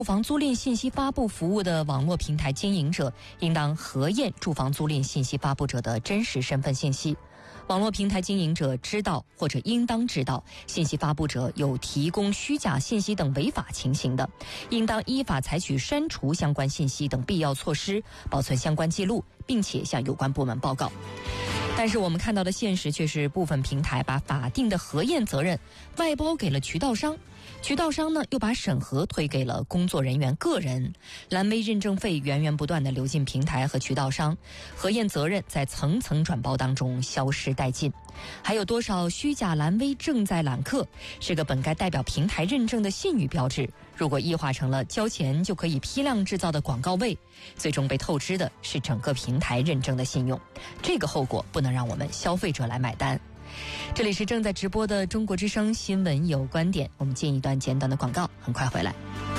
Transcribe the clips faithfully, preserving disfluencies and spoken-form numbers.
住房租赁信息发布服务的网络平台经营者应当核验住房租赁信息发布者的真实身份信息。网络平台经营者知道或者应当知道信息发布者有提供虚假信息等违法情形的，应当依法采取删除相关信息等必要措施，保存相关记录，并且向有关部门报告。但是我们看到的现实却是，部分平台把法定的核验责任外包给了渠道商，渠道商呢又把审核推给了工作人员个人，蓝 V 认证费源源不断地流进平台和渠道商，核验责任在层层转包当中消失殆尽。还有多少虚假蓝 V 正在揽客，是个本该代表平台认证的信誉标志，如果异化成了交钱就可以批量制造的广告位，最终被透支的是整个平台认证的信用，这个后果不能让我们消费者来买单。这里是正在直播的中国之声新闻有观点，我们进一段简短的广告，很快回来。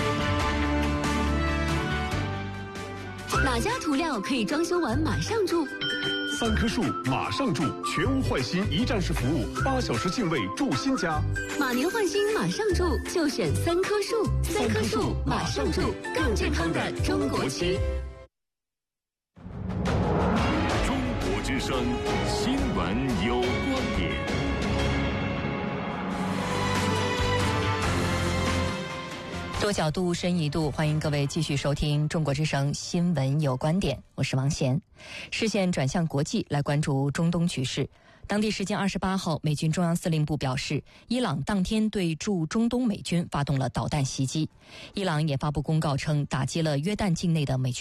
哪家涂料可以装修完马上住？ 三棵树马上住，全屋换新一站式服务，八小时净位住新家。 马年换新马上住，就选三棵树。三棵树马上住，更健康的中国区。 中国之声新闻有观点。 多角度深一度，欢迎各位继续收听中国之声新闻有观点，我是王贤。视线转向国际，来关注中东局势。当地时间二十八号，美军中央司令部表示，伊朗当天对驻中东美军发动了导弹袭击。伊朗也发布公告称，打击了约旦境内的美军